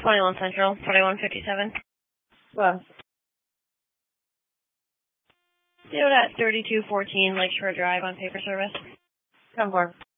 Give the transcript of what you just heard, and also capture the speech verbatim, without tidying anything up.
twenty-one Central, twenty-one fifty-seven. Bus. Zero at thirty-two fourteen Lakeshore Drive on paper service. ten four.